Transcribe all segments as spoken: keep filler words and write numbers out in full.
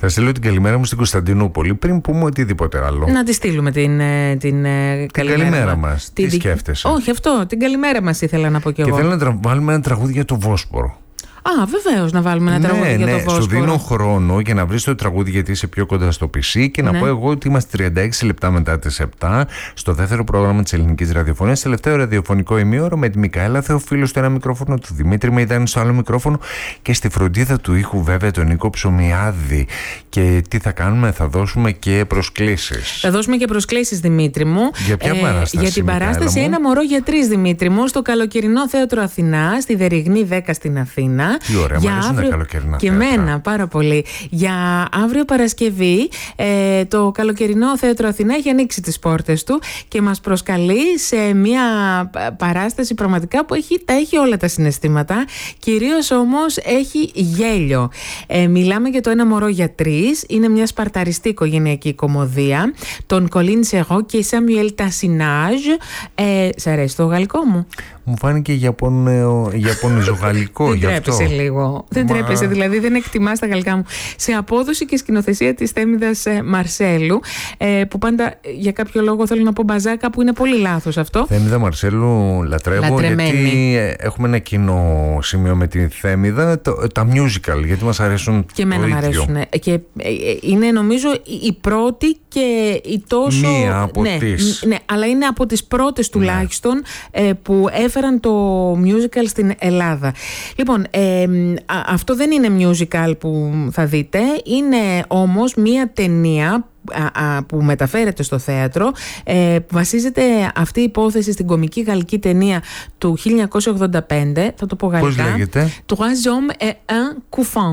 Θα στείλω την καλημέρα μου στην Κωνσταντινούπολη πριν πούμε οτιδήποτε άλλο. Να τη στείλουμε την, την, την καλημέρα, καλημέρα μας. Τι την... σκέφτεσαι? Όχι, αυτό. Την καλημέρα μας ήθελα να πω κι εγώ. Και θέλω να βάλουμε ένα τραγούδι για το Βόσπορο. Α, βεβαίως, να βάλουμε ένα ναι, τραγούδι ναι, για το Βόσπορο. Σου δίνω χρόνο για να βρεις το τραγούδι, γιατί είσαι πιο κοντά στο πι σι. Και να ναι. πω εγώ ότι είμαστε τριάντα έξι λεπτά μετά τις επτά στο δεύτερο πρόγραμμα της Ελληνικής Ραδιοφωνίας, τελευταίο ραδιοφωνικό ημίωρο, με τη Μικαέλα Θεοφίλου στο ένα μικρόφωνο, του Δημήτρη Μεϊδάνη στο άλλο μικρόφωνο και στη φροντίδα του ήχου βέβαια τον Νίκο Ψωμιάδη. Και τι θα κάνουμε? Θα δώσουμε και προσκλήσεις. Θα δώσουμε και προσκλήσεις, Δημήτρη μου. Για ποια ε, παράσταση? Για την Μικαέλα παράσταση μου? Ένα μωρό για τρεις, Δημήτρη μου, στο καλοκαιρινό θέατρο Αθηνά, στη Δεριγνή δέκα στην Αθήνα. Τι ωραία, μου αρέσουν τα καλοκαιρινά και θέατρα. εμένα πάρα πολύ. Για αύριο Παρασκευή, ε, το καλοκαιρινό θέατρο Αθηνά έχει ανοίξει τις πόρτες του και μας προσκαλεί σε μια παράσταση πραγματικά που έχει, τα έχει όλα τα συναισθήματα. Κυρίως όμως έχει γέλιο. Ε, μιλάμε για το Ένα μωρό για τρεις. Είναι μια σπαρταριστή οικογενειακή κωμωδία των Κολίν Σεγό και Σαμιουέλ Τασινάζ. Ε, σ' αρέσει το γαλλικό μου? Μου φάνηκε Ιαπωνιζογαλλικό. Δεν τρέπεσαι λίγο. Δεν Μα... τρέπεσαι, δηλαδή δεν εκτιμάς τα γαλλικά μου. Σε απόδοση και σκηνοθεσία της Θέμηδας Μαρσέλου, ε, που πάντα για κάποιο λόγο θέλω να πω μπαζάκα, που είναι πολύ λάθος αυτό. Θέμηδα Μαρσέλου λατρεύω. Λατρεμένη. Γιατί έχουμε ένα κοινό σημείο με τη Θέμηδα, το, τα musical, γιατί μας αρέσουν. Και εμένα μου αρέσουν. Και είναι νομίζω η πρώτη και η τόσο. Μία από ναι, τις. Ναι, αλλά είναι από τις πρώτες τουλάχιστον ναι. ε, που έφεραν το musical στην Ελλάδα. Λοιπόν, ε, α, αυτό δεν είναι musical που θα δείτε, είναι όμως μία ταινία Α, α, που μεταφέρεται στο θέατρο. ε, βασίζεται αυτή η υπόθεση στην κωμική γαλλική ταινία του χίλια εννιακόσια ογδόντα πέντε. Θα το πω γαλλικά. Πώς λέγεται? Trois hommes et un couffin.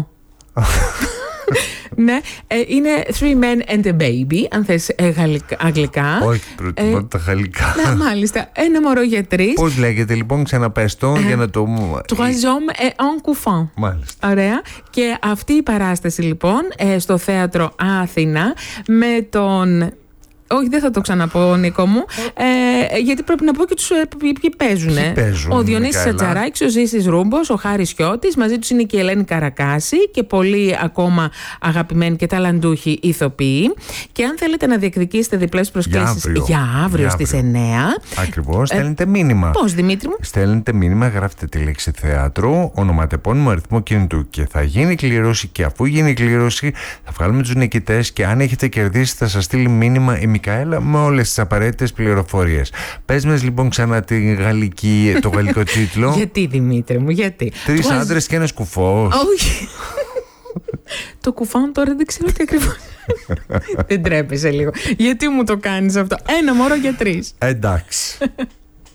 Ναι, ε, είναι Three Men and a Baby, αν θες ε, γαλλικά, αγγλικά. Όχι, προτιμώ ε, τα γαλλικά. Να, μάλιστα. Ένα μωρό για τρεις. Πώς λέγεται λοιπόν, ξαναπες το, ε, για να το... Trois hommes et un couffin. Μάλιστα. Ωραία. Και αυτή η παράσταση λοιπόν ε, στο θέατρο Αθηνά με τον... Όχι, δεν θα το ξαναπώ, Νίκο μου, ε, γιατί πρέπει να πω και τους ε, ποιοι παίζουν. παίζουν. Ο Διονύσης Ατζαράκης, ο Ζήσης Ρούμπος, ο Χάρης Χιώτης, μαζί τους είναι και η Ελένη Καρακάση και πολλοί ακόμα αγαπημένοι και ταλαντούχοι ηθοποιοί. Και αν θέλετε να διεκδικήσετε διπλές προσκλήσεις για αύριο, για αύριο στις εννιά. Ακριβώς, στέλνετε ε, μήνυμα. Πώς, Δημήτρη μου? Στέλνετε μήνυμα, γράφετε τη λέξη θέατρο, ονοματεπώνυμο, αριθμό κινητού και θα γίνει κλήρωση. Και αφού γίνει κλήρωση, θα βγάλουμε τους νικητές και αν έχετε κερδίσει, θα σας στείλει μήνυμα η Μικαέλα με όλες τις απαραίτητες πληροφορίες. Πες μας λοιπόν ξανά τη γαλλική, το γαλλικό τίτλο. Γιατί, Δημήτρη μου, γιατί? Τρεις Βάζ... άντρες και ένας κουφός. Όχι. Το κουφάν τώρα δεν ξέρω τι ακριβώς. Δεν τρέπεσαι λίγο? Γιατί μου το κάνεις αυτό? Ένα μωρό για τρεις. Εντάξει.